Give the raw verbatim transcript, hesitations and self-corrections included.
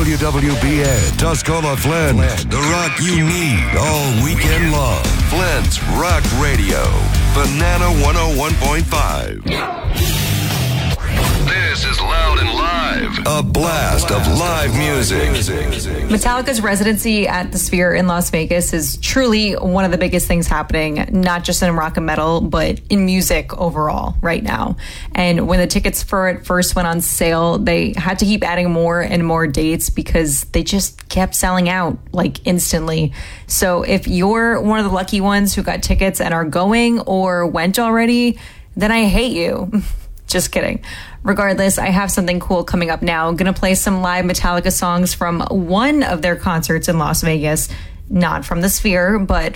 W W B N, Tuscola Flint, the rock you need all weekend long. Flint's Rock Radio, Banana one oh one point five. This is Loud and Live, a blast of live music. Metallica's residency at the Sphere in Las Vegas is truly one of the biggest things happening, not just in rock and metal, but in music overall right now. And when the tickets for it first went on sale, they had to keep adding more and more dates because they just kept selling out like instantly. So if you're one of the lucky ones who got tickets and are going or went already, then I hate you. Just kidding. Regardless, I have something cool coming up now. I'm going to play some live Metallica songs from one of their concerts in Las Vegas. Not from the Sphere, but